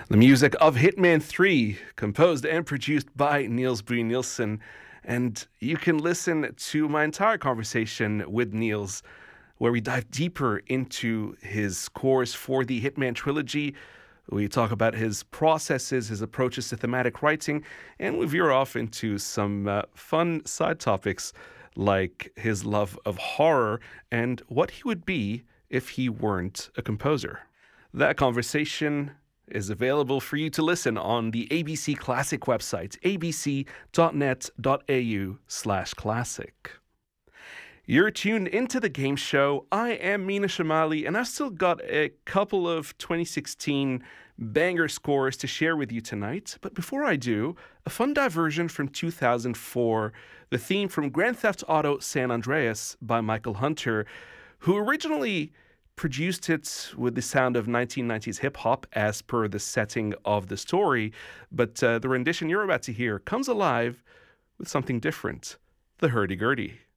The music of Hitman 3, composed and produced by Niels Bree Nielsen. And you can listen to my entire conversation with Niels, where we dive deeper into his scores for the Hitman trilogy. We talk about his processes, his approaches to thematic writing, and we veer off into some fun side topics like his love of horror and what he would be if he weren't a composer. That conversation is available for you to listen on the ABC Classic website, abc.net.au/classic. You're tuned into the game show. I am Mina Shamali, and I've still got a couple of 2016 banger scores to share with you tonight. But before I do, a fun diversion from 2004, the theme from Grand Theft Auto San Andreas by Michael Hunter, who originally produced it with the sound of 1990s hip-hop as per the setting of the story, but the rendition you're about to hear comes alive with something different, the hurdy-gurdy.